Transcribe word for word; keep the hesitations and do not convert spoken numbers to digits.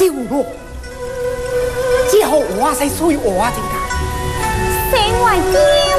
丢了，之后我才属于我这个。 生完丢。